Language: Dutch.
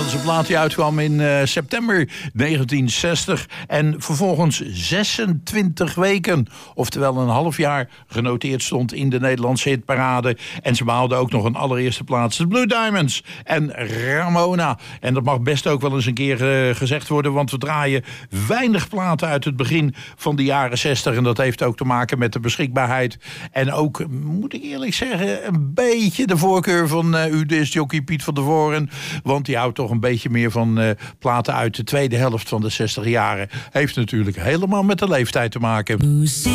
Dat is een plaat die uitkwam in september 1960. En vervolgens 26 weken, oftewel een half jaar, genoteerd stond in de Nederlandse hitparade. En ze behaalden ook nog een allereerste plaats. De Blue Diamonds en Ramona. En dat mag best ook wel eens een keer gezegd worden, want we draaien weinig platen uit het begin van de jaren 60. En dat heeft ook te maken met de beschikbaarheid. En ook, moet ik eerlijk zeggen, een beetje de voorkeur van uw discjockey Piet van der Voren. Want die houdt toch een beetje meer van platen uit de tweede helft van de 60 jaren. Heeft natuurlijk helemaal met de leeftijd te maken.